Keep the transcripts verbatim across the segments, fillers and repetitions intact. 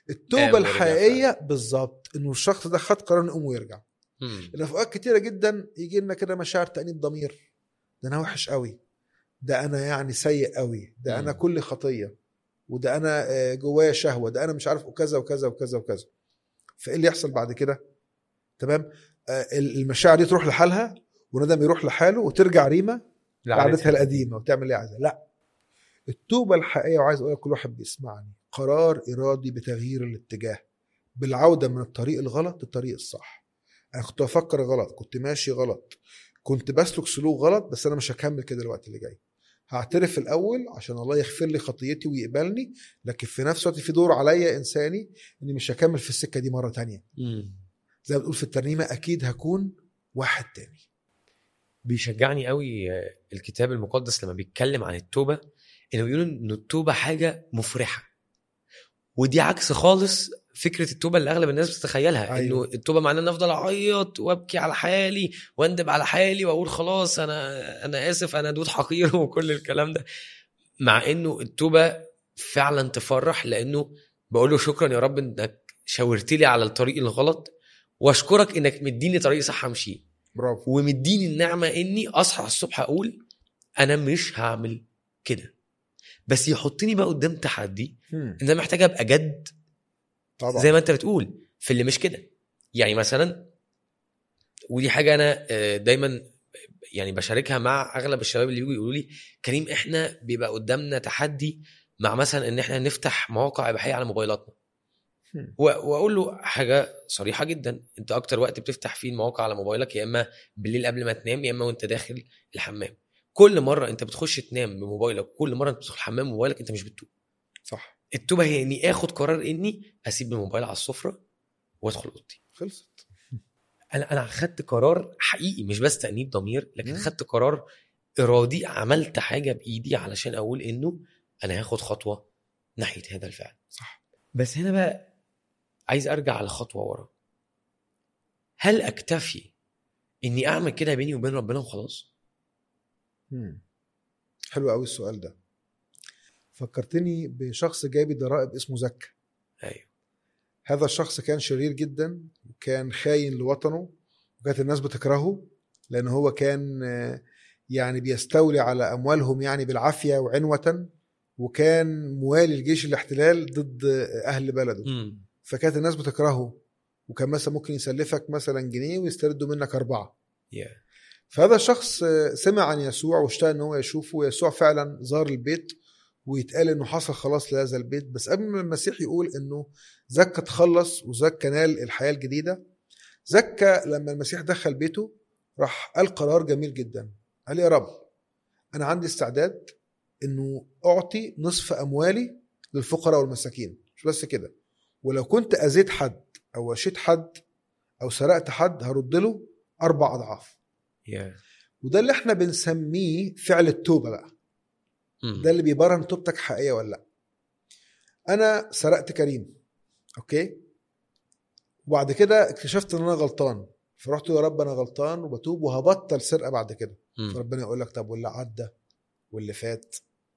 التوبة الحقيقية بالظبط انه الشخص ده خد قرار يقوم ويرجع. لأن في اوقات كتيرة جدا يجي لنا كده مشاعر تأنيب ضمير، ده انا وحش قوي، ده انا يعني سيء قوي، ده انا كل خطية، وده انا جوايا شهوة، ده انا مش عارف وكذا وكذا وكذا وكذا. فايه اللي يحصل بعد كده؟ تمام، المشاعر دي تروح لحالها وندم يروح لحاله وترجع ريما لعادتها القديمة وتعمل اللي عايزة. لا، التوبة الحقيقية، وعايز اقول كل واحد بيسمعني، قرار ارادي بتغيير الاتجاه، بالعودة من الطريق الغلط للطريق الصح. انا كنت بفكر غلط، كنت ماشي غلط، كنت بسلك سلوك غلط، بس انا مش هكمل كده الوقت اللي جاي. هعترف الاول عشان الله يغفر لي خطيتي ويقبلني، لكن في نفس الوقت في دور عليا انساني اني مش هكمل في السكة دي مرة تانية. مم. زي ما بتقول في الترنيمة، اكيد هكون واحد تاني. بيشجعني قوي الكتاب المقدس لما بيتكلم عن التوبة، انه بيقولوا ان التوبة حاجة مفرحة، ودي عكس خالص فكرة التوبة اللي اغلب الناس بتتخيلها. أيوة. انه التوبة معناه ان افضل اعيط وابكي على حالي واندب على حالي واقول خلاص انا انا اسف انا دود حقير وكل الكلام ده. مع انه التوبة فعلا تفرح، لانه بقوله شكرا يا رب انك شاورت لي على الطريق الغلط، واشكرك انك مديني طريق صح امشي، برافو، ومديني النعمة اني اصحى الصبح اقول انا مش هعمل كده، بس يحطني بقى قدام تحدي ان انا محتاج ابقى جد طبعا. زي ما انت بتقول في اللي مش كده. يعني مثلا، ودي حاجة انا دايما يعني بشاركها مع اغلب الشباب اللي بيجوا يقولوا لي كريم احنا بيبقى قدامنا تحدي مع مثلا ان احنا نفتح مواقع اباحيه على موبايلاتنا، واقول له حاجه صريحه جدا، انت اكتر وقت بتفتح فيه المواقع على موبايلك يا اما بالليل قبل ما تنام يا اما وانت داخل الحمام. كل مره انت بتخش تنام بموبايلك، كل مره انت بتدخل الحمام بموبايلك، انت مش بتتوب. صح. التوبه هي اني اخد قرار اني اسيب الموبايل على السفره وادخل اوضتي. خلصت. انا انا خدت قرار حقيقي، مش بس تأنيب ضمير، لكن خدت قرار ارادي، عملت حاجه بايدي علشان اقول انه انا هاخد خطوه ناحيه هذا الفعل. صح. بس هنا بقى عايز ارجع على خطوه ورا. هل اكتفي اني اعمل كده بيني وبين ربنا وخلاص؟ امم حلو قوي السؤال ده. فكرتني بشخص جابي ضرائب اسمه زكا. ايوه. هذا الشخص كان شرير جدا، وكان خاين لوطنه، وكانت الناس بتكرهه لأن هو كان يعني بيستولي على أموالهم يعني بالعافية وعنوة، وكان موالي الجيش الاحتلال ضد أهل بلده. م. فكانت الناس بتكرهه، وكان مثلا ممكن يسلفك مثلا جنيه ويستردوا منك أربعة. yeah. فهذا الشخص سمع عن يسوع واشتاق أنه يشوفه، ويسوع فعلا زار البيت، ويتقال انه حصل خلاص لهذا البيت. بس قبل ما المسيح يقول انه زكا تخلص وزكا نال الحياة الجديدة، زكا لما المسيح دخل بيته راح قال قرار جميل جدا. قال يا رب انا عندي استعداد انه اعطي نصف اموالي للفقراء والمساكين، مش بس كده، ولو كنت اذيت حد او وشيت حد او سرقت حد هرد له اربع اضعاف. yeah. وده اللي احنا بنسميه فعل التوبة بقى. ده اللي بيبرهن توبتك حقيقية ولا لا. انا سرقت كريم، اوكي، وبعد كده اكتشفت ان انا غلطان، فرحت يا رب انا غلطان وبتوب وهبطل سرقة بعد كده. م. فربنا يقول لك طب واللي عدى واللي فات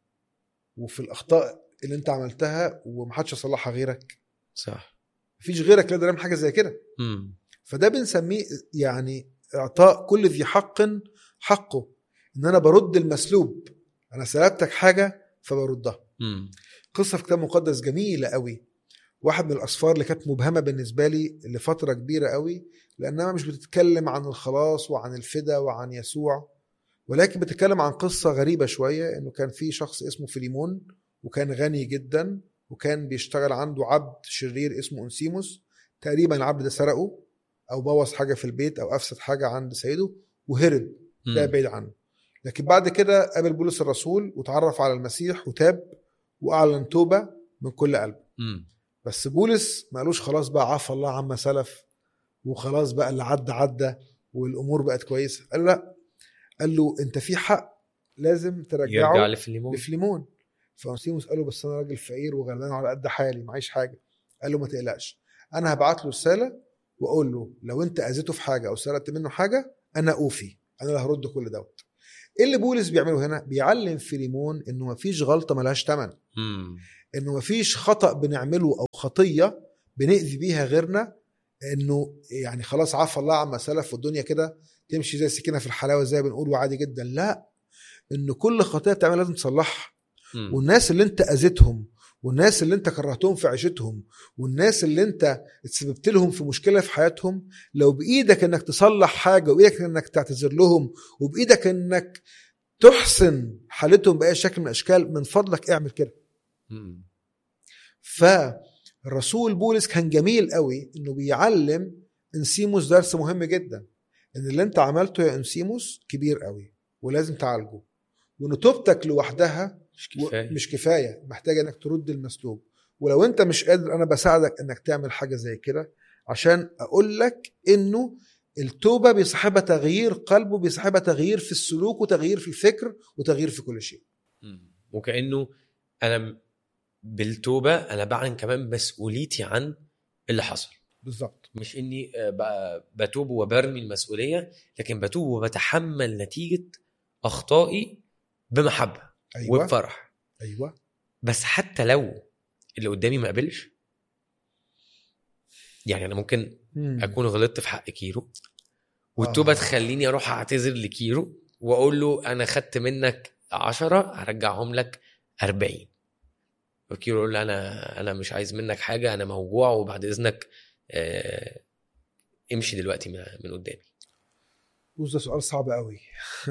وفي الاخطاء اللي انت عملتها ومحدش يصلحها غيرك، صح، مفيش غيرك يقدر يعمل حاجة زي كده. م. فده بنسميه يعني اعطاء كل ذي حق حقه، ان انا برد المسلوب. انا سلبتك حاجة فبردها. م. قصة في كتاب مقدس جميلة قوي، واحد من الأسفار اللي كانت مبهمة بالنسبة لي لفترة كبيرة قوي، لأنها مش بتتكلم عن الخلاص وعن الفدا وعن يسوع، ولكن بتتكلم عن قصة غريبة شوية. إنه كان في شخص اسمه فيليمون، وكان غني جدا، وكان بيشتغل عنده عبد شرير اسمه أنسيموس. تقريبا العبد ده سرقه أو بوظ حاجة في البيت أو أفسد حاجة عند سيده وهرب ده بعيد عنه. لكن بعد كده قابل بولس الرسول وتعرف على المسيح وتاب وأعلن توبة من كل قلبه. م. بس بولس ما قالوش خلاص بقى عفى الله عما سلف وخلاص بقى اللي عدى عدى والأمور بقت كويسة. قال لا، قال له انت في حق لازم ترجعه يرجع لفليمون. لفليمون. فأنسيموس قال له بس أنا راجل فقير وغلبان على قد حالي معيش حاجة. قال له ما تقلقش، أنا هبعت له رسالة وأقول له لو أنت أذيته في حاجة أو سرقت منه حاجة أنا أوفي، أنا اللي هرد كل دوت. ايه اللي بولس بيعمله هنا؟ بيعلم فيليمون انه مفيش غلطه ملهاش ثمن، انه مفيش خطأ بنعمله او خطيه بنأذي بيها غيرنا، انه يعني خلاص عفى الله عما سلف والدنيا كده تمشي زي سكينه في الحلاوه زي بنقول وعادي جدا. لا، انه كل خطيه بتعملها لازم تصلحها. والناس اللي انت اذيتهم والناس اللي انت كرهتهم في عيشتهم والناس اللي انت اتسببت لهم في مشكله في حياتهم، لو بايدك انك تصلح حاجه وبايدك انك تعتذر لهم وبايدك انك تحسن حالتهم باي شكل من الاشكال، من فضلك اعمل كده. فالرسول بولس كان جميل قوي انه بيعلم انسيموس درس مهم جدا، ان اللي انت عملته يا انسيموس كبير قوي ولازم تعالجه، وان توبتك لوحدها مش كفايه مش كفايه، محتاج انك ترد المسلوب. ولو انت مش قادر انا بساعدك انك تعمل حاجه زي كده، عشان اقول لك انه التوبه بيصاحبها تغيير قلب وبيصاحبها تغيير في السلوك وتغيير في الفكر وتغيير في كل شيء. وكأنه انا بالتوبه انا بعلن كمان مسؤوليتي عن اللي حصل. بالظبط، مش اني بتوب وبرمي المسؤوليه، لكن بتوب وبتحمل نتيجه اخطائي بمحبه. أيوة. وبفرح. ايوه، بس حتى لو اللي قدامي ما قبلش، يعني انا ممكن مم. اكون غلطت في حق كيرو والتوبه آه. تخليني اروح اعتذر لكيرو واقول له انا خدت منك عشرة هرجعهم لك أربعين، وكيرو يقول لي انا انا مش عايز منك حاجه، انا موجوع وبعد اذنك آه امشي دلوقتي من قدامي. وده سؤال صعب قوي.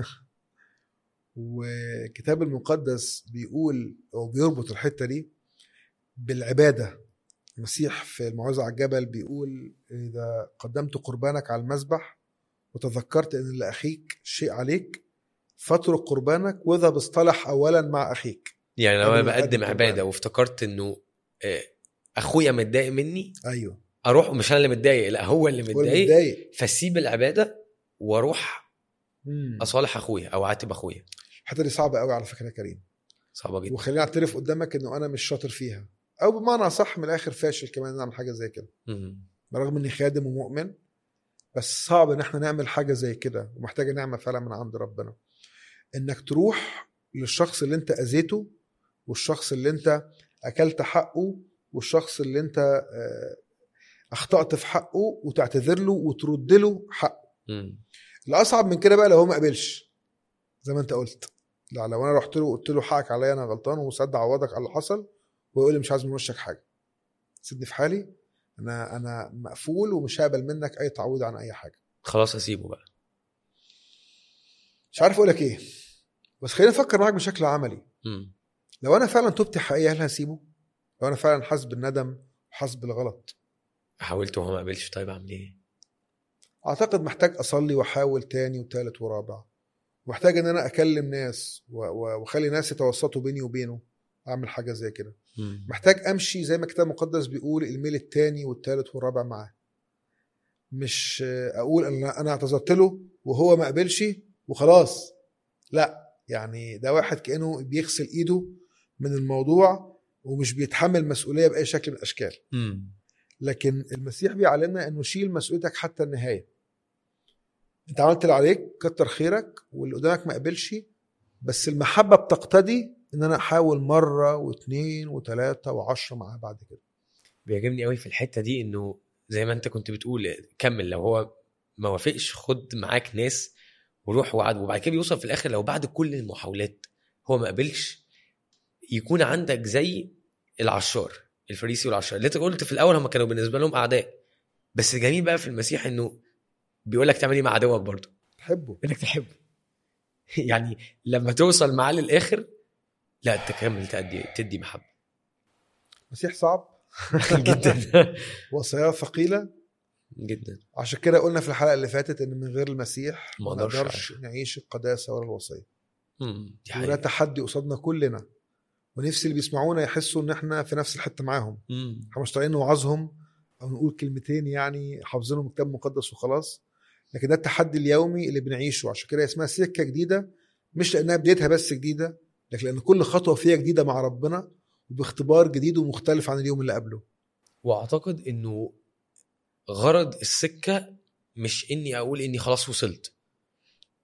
وكتاب المقدس بيقول او بيربط الحته دي بالعباده. المسيح في الموعظه على الجبل بيقول اذا قدمت قربانك على المذبح وتذكرت ان لاخيك شيء عليك فاترك قربانك واذهب اصطلح اولا مع اخيك. يعني لو انا بقدم عباده وافتكرت انه اخويا متضايق مني، ايوه اروح مش انا اللي متضايق، لا هو اللي متضايق، فاسيب العباده واروح مم. اصالح اخويا او اعاتب اخويا. الحته دي صعبه قوي على فكره يا كريم، صعبه جدا، وخليني اعترف قدامك انه انا مش شاطر فيها، او بمعنى صح من الاخر فاشل كمان نعمل حاجه زي كده. برغم اني خادم ومؤمن، بس صعب ان احنا نعمل حاجه زي كده، ومحتاجه نعمه فعلا من عند ربنا، انك تروح للشخص اللي انت اذيته والشخص اللي انت اكلت حقه والشخص اللي انت اخطأت في حقه وتعتذر له وترد له حقه. الاصعب من كده بقى لو هو ما قبلش زي ما انت قلت، لا لو انا رحت له وقلت له حقك عليا انا غلطان وصد عوضك على اللي حصل، ويقول لي مش عايز من وشك حاجه، سيبني في حالي، انا انا مقفول ومش هقبل منك اي تعويض عن اي حاجه، خلاص اسيبه بقى. مش عارف اقول لك ايه، بس خلينا نفكر معاك بشكل عملي. م. لو انا فعلا توبتي حقيقيه هل هسيبه؟ لو انا فعلا حاسس بالندم وحاسس بالغلط، حاولت وهو ما قبلش، طيب اعمل ايه؟ اعتقد محتاج اصلي واحاول تاني وتالت ورابع، ومحتاج ان انا اكلم ناس واخلي ناس يتوسطوا بيني وبينه، اعمل حاجه زي كده. محتاج امشي زي ما الكتاب المقدس بيقول الميل التاني والتالت والرابع معاه، مش اقول انا انا اعتذرت له وهو ما قبلش وخلاص، لا، يعني ده واحد كانه بيغسل ايده من الموضوع ومش بيتحمل مسؤوليه باي شكل من الاشكال. م. لكن المسيح بيعلمنا انه شيل مسؤوليتك حتى النهايه. انت عملت اللي عليك، كتر خيرك، واللي قدامك ما قبلش، بس المحبه بتقتضي ان انا احاول مره واثنين وثلاثه وعشرة معاه بعد كده. بيعجبني قوي في الحته دي انه زي ما انت كنت بتقول كمل، لو هو ما وافقش خد معاك ناس وروح وعد، وبعد كده بيوصل في الاخر لو بعد كل المحاولات هو ما قبلش، يكون عندك زي العشار الفريسي والعشار اللي انت قلت في الاول هم كانوا بالنسبه لهم اعداء، بس الجميل بقى في المسيح انه بيقول لك تعمل ايه مع عدوك برضه؟ تحبه، انك تحبه. يعني لما توصل معاه للاخر لا تكمل تدي تدي محبه. المسيح صعب جدا، وصاياه ثقيله جدا، عشان كده قلنا في الحلقه اللي فاتت ان من غير المسيح ما نقدرش نعيش القداسه ولا الوصيه. وده تحدي قصادنا كلنا، ونفسي اللي بيسمعونا يحسوا ان احنا في نفس الحته معاهم. احنا مش طالعين نوعظهم او نقول كلمتين يعني حافظينهم كتاب مقدس وخلاص، لكن ده التحدي اليومي اللي بنعيشه. عشان كده اسمها سكه جديده، مش لانها بدايتها بس جديده، لكن لان كل خطوه فيها جديده مع ربنا وباختبار جديد ومختلف عن اليوم اللي قبله. واعتقد انه غرض السكه مش اني اقول اني خلاص وصلت،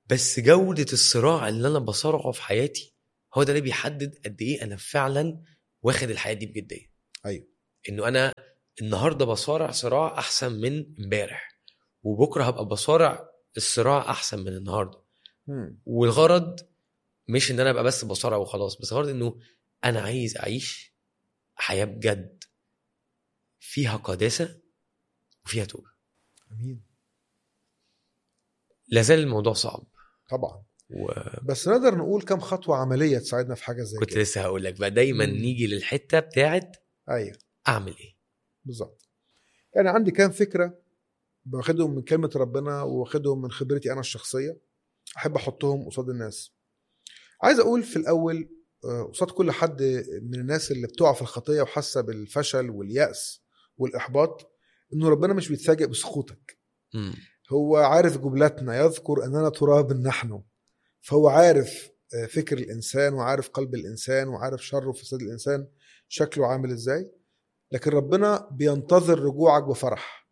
بس جودة الصراع اللي انا بصارعه في حياتي هو ده اللي بيحدد قد ايه انا فعلا واخد الحياة دي بجدية. ايوه، انه انا النهارده بصارع صراع احسن من امبارح، وبكره هبقى بصارع الصراع احسن من النهارده. مم. والغرض مش ان انا ابقى بس بصارع وخلاص، بس الغرض انه انا عايز اعيش حياة بجد فيها قداسة وفيها توبة. امين. لازال الموضوع صعب طبعا و... بس نقدر نقول كم خطوة عملية تساعدنا في حاجة زي كنت كده. لسه هقول لك بقى دايما مم. نيجي للحتة بتاعت ايوه اعمل ايه بالظبط. يعني عندي كام فكرة باخدهم من كلمة ربنا واخدهم من خبرتي انا الشخصية، احب احطهم قصاد الناس. عايز اقول في الاول قصاد كل حد من الناس اللي بتقع في الخطية وحاسة بالفشل واليأس والإحباط، إنه ربنا مش بيتفاجئ بسقوطك. م. هو عارف جملتنا، يذكر أننا تراب نحن، فهو عارف فكر الإنسان وعارف قلب الإنسان وعارف شره في فساد الإنسان شكله عامل إزاي. لكن ربنا بينتظر رجوعك بفرح.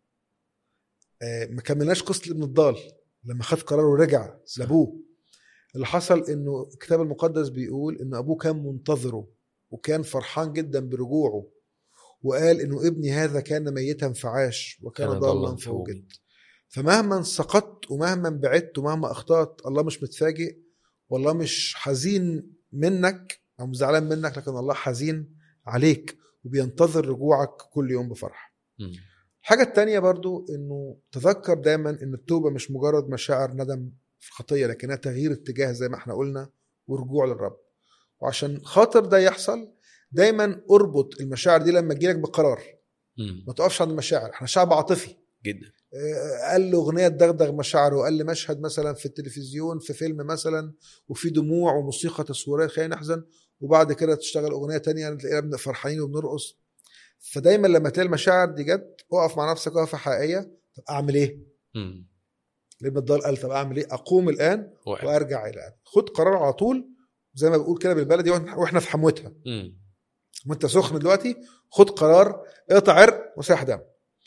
ما كملناش قصة ابن الضال لما خد قراره ورجع لأبوه. اللي حصل انه الكتاب المقدس بيقول ان ابوه كان منتظره وكان فرحان جدا برجوعه، وقال انه ابني هذا كان ميتا فعاش وكان ضالا فوجد. فمهما سقطت ومهما بعدت ومهما اخطأت، الله مش متفاجئ والله مش حزين منك او زعلان منك، لكن الله حزين عليك وبينتظر رجوعك كل يوم بفرح. م. الحاجة التانية برضو انه تذكر دايما ان التوبة مش مجرد مشاعر ندم في الخطية، لكنها تغيير اتجاه زي ما احنا قلنا ورجوع للرب. وعشان خاطر ده يحصل دايما اربط المشاعر دي لما تجيلك بقرار. م. ما تقفش عند المشاعر، احنا شعب عاطفي جدا. قال له اغنية تدغدغ مشاعره، وقال لي مشهد مثلا في التلفزيون في فيلم مثلا وفي دموع وموسيقى تصويرية خلينا نحزن، وبعد كده تشتغل اغنية تانية تلاقينا فرحانين وبنرقص. فدايما لما تلاقي المشاعر دي جت اقف مع نفسك وقفة حقيقية. طب اعمل ايه؟ م. لابن الضال قال طب اعمل ايه؟ اقوم الان واحد. وارجع الى الان. خد قرار على طول زي ما بقول كده بالبلدي واحنا في حموتها. وانت سخن دلوقتي خد قرار، اقطع عرق وسيح دم.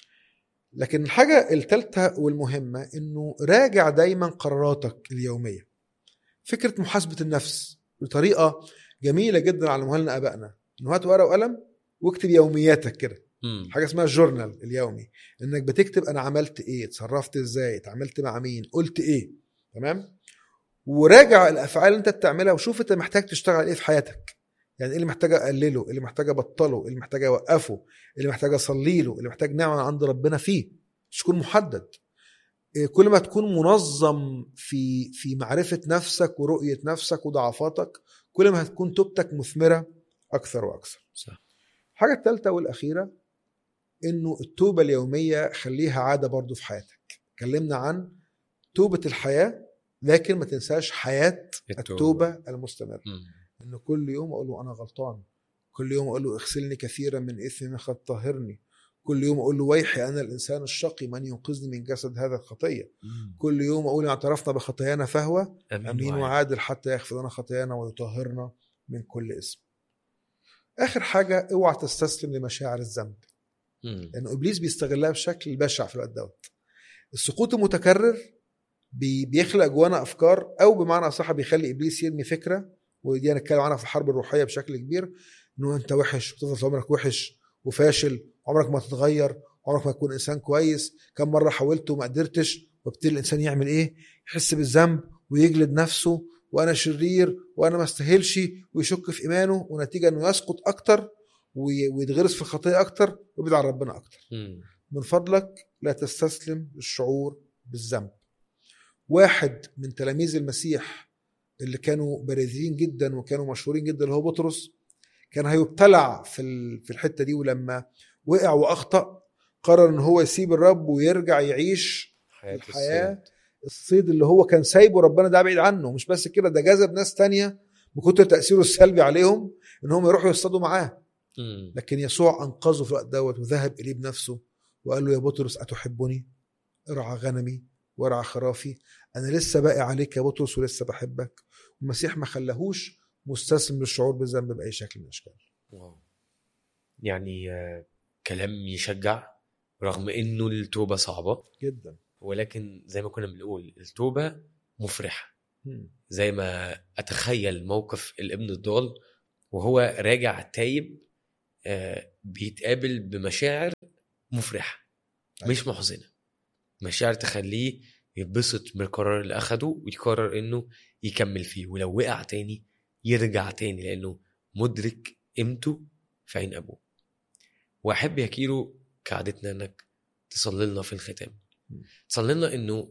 لكن الحاجه الثالثه والمهمه انه راجع دايما قراراتك اليوميه. فكره محاسبه النفس بطريقه جميله جدا علموها لنا ابائنا، انه هات ورقه وقلم واكتب يومياتك كده. مم. حاجه اسمها الجورنال اليومي، انك بتكتب انا عملت ايه، اتصرفت ازاي، اتعاملت مع مين، قلت ايه. تمام. وراجع الافعال اللي انت بتعملها وشوف انت محتاج تشتغل ايه في حياتك. يعني ايه اللي محتاج اقلله، اللي محتاج ابطله، اللي محتاج اوقفه، اللي محتاج اصلي له، اللي محتاج نعمه عند ربنا فيه. مش تكون محدد. كل ما تكون منظم في في معرفه نفسك ورؤيه نفسك وضعفاتك، كل ما هتكون توبتك مثمره اكثر واكثر. صح. الحاجه الثالثه والاخيره انه التوبه اليوميه خليها عاده برضو في حياتك. اتكلمنا عن توبه الحياه، لكن ما تنساش حياه التوبه, التوبة المستمره. انه كل يوم اقول له انا غلطان، كل يوم اقول له اغسلني كثيرا من اثمي قد طهرني، كل يوم اقول له ويحي انا الانسان الشقي من ينقذني من جسد هذا الخطيه. مم. كل يوم اقول اعترفنا بخطايانا فهو امين, أمين وعادل حتى يغفر لنا خطايانا ويطهرنا من كل اسم. اخر حاجه، اوعى تستسلم لمشاعر الذنب، لانه ابليس بيستغلها بشكل بشع في الوقت دوت. السقوط المتكرر بيخلق جوانا افكار، او بمعنى اصح بيخلي ابليس يرمي فكره، ودي هنتكلم عنها في الحرب الروحيه بشكل كبير، انه انت وحش وتفضل عمرك وحش وفاشل، عمرك ما تتغير، عمرك ما تكون انسان كويس، كم مره حاولت وما قدرتش. وابتدي الانسان يعمل ايه؟ يحس بالذنب ويجلد نفسه، وانا شرير وانا ما استاهلش، ويشك في ايمانه، ونتيجه انه يسقط اكتر ويتغرس في الخطيه اكتر ويبعد عن ربنا اكتر. م. من فضلك لا تستسلم للشعور بالذنب. واحد من تلاميذ المسيح اللي كانوا بارزين جدا وكانوا مشهورين جدا اللي هو بطرس، كان هيبتلع في في الحته دي، ولما وقع واخطا قرر ان هو يسيب الرب ويرجع يعيش حياه الحياه الصيد. الصيد اللي هو كان سايبه ربنا ده بعيد عنه. مش بس كده، ده جذب ناس تانية بكتر تاثيره السلبي عليهم ان هم يروحوا يصطادوا معاه. م. لكن يسوع انقذه في الوقت دوت وذهب اليه بنفسه وقال له يا بطرس اتحبني؟ ارعى غنمي وارعى خرافي. انا لسه باقي عليك يا بطرس ولسه بحبك. المسيح ما خلاهوش مستسلم للشعور بالذنب باي شكل من الاشكال. واو. يعني كلام يشجع، رغم انه التوبه صعبه جدا، ولكن زي ما كنا بنقول التوبه مفرحه. زي ما اتخيل موقف الابن الضال وهو راجع تايب بيتقابل بمشاعر مفرحة مش محزنة، مشاعر تخليه يتبسط من القرار اللي أخده ويقرر إنه يكمل فيه، ولو وقع تاني يرجع تاني لأنه مدرك قيمته في عين أبوه. وأحب يا كيرو كعادتنا إنك تصلي لنا في الختام، تصلي لنا إنه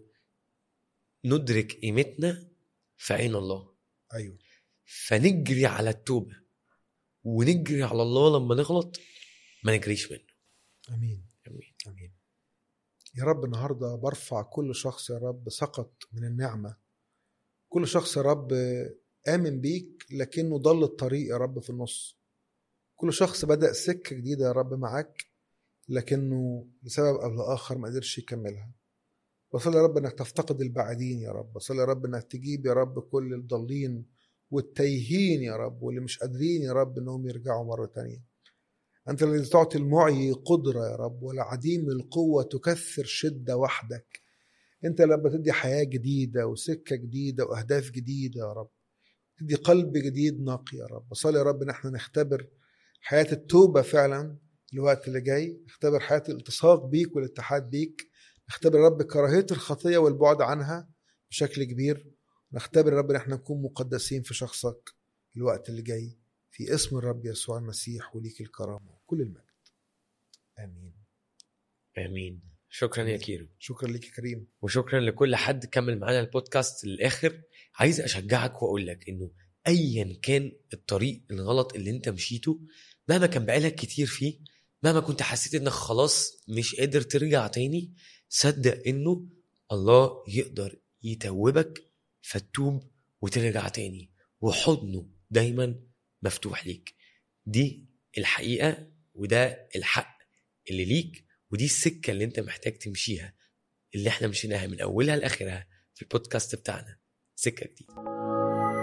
ندرك قيمتنا في عين الله. أيوه. فنجري على التوبة ونجري على الله لما نغلط، ما نجريش منه. أمين. أمين. أمين. يا رب النهاردة برفع كل شخص يا رب سقط من النعمة، كل شخص يا رب آمن بيك لكنه ضل الطريق يا رب في النص، كل شخص بدأ سكة جديدة يا رب معاك لكنه لسبب أو لآخر ما قدرش يكملها. وصل يا رب أنك تفتقد البعدين يا رب، وصل يا رب أنك تجيب يا رب كل الضالين والتايهين يا رب واللي مش قادرين يا رب أنهم يرجعوا مرة تانية. أنت الذي تعطي المعي قدرة يا رب والعديم القوة تكثر شدة وحدك. أنت لما تدي حياة جديدة وسكة جديدة وأهداف جديدة يا رب، تدي قلب جديد نقي يا رب. وصل يا رب أن احنا نختبر حياة التوبة فعلا الوقت اللي جاي، نختبر حياة الالتصاق بيك والاتحاد بيك، نختبر يا رب كراهية الخطية والبعد عنها بشكل كبير، نختبر يا رب ان احنا نكون مقدسين في شخصك الوقت اللي جاي، في اسم الرب يسوع المسيح وليك الكرامة وكل المجد. آمين. آمين. شكرا آمين. يا كيرو. شكرا لك يا كريم، وشكرا لكل حد كمل معنا البودكاست للآخر. عايز أشجعك وأقول لك إنه أيا كان الطريق الغلط اللي انت مشيته، مهما كان بقالك كتير فيه، مهما كنت حسيت انك خلاص مش قادر ترجع تاني، صدق انه الله يقدر يتوبك فتوب وترجع تاني، وحضنه دايما مفتوح ليك. دي الحقيقة وده الحق اللي ليك، ودي السكة اللي انت محتاج تمشيها، اللي احنا مشيناها من اولها لاخرها في البودكاست بتاعنا، سكة جديدة.